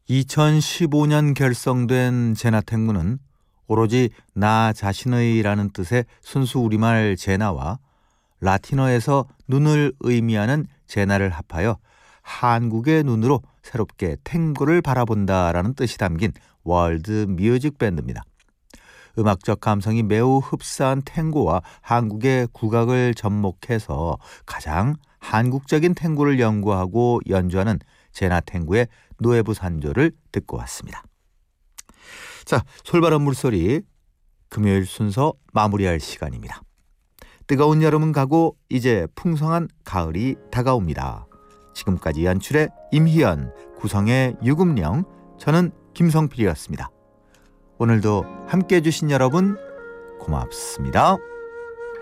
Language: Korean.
2015년 결성된 제나탱고는 오로지 나 자신의라는 뜻의 순수 우리말 제나와 라틴어에서 눈을 의미하는 제나를 합하여 한국의 눈으로 새롭게 탱고를 바라본다라는 뜻이 담긴 월드 뮤직 밴드입니다. 음악적 감성이 매우 흡사한 탱고와 한국의 국악을 접목해서 가장 한국적인 탱고를 연구하고 연주하는 제나탱고의 노예부 산조를 듣고 왔습니다. 자, 솔바른 물소리 금요일 순서 마무리할 시간입니다. 뜨거운 여름은 가고 이제 풍성한 가을이 다가옵니다. 지금까지 연출의 임희연, 구성의 유금령, 저는 김성필이었습니다. 오늘도 함께해 주신 여러분 고맙습니다.